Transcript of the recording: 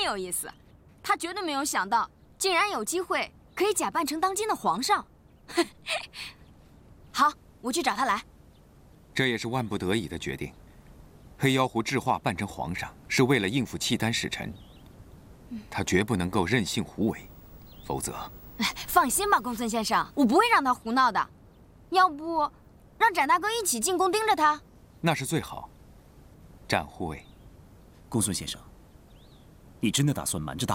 有意思，他绝对没有想到，竟然有机会可以假扮成当今的皇上。好，我去找他来。 这也是万不得已的决定。黑妖狐智化扮成皇上，是为了应付契丹使臣，他绝不能够任性胡为，否则…… 哎，放心吧，公孙先生，我不会让他胡闹的。要不，让展大哥一起进宫盯着他？ 那是最好。展护卫， 公孙先生，你真的打算瞒着大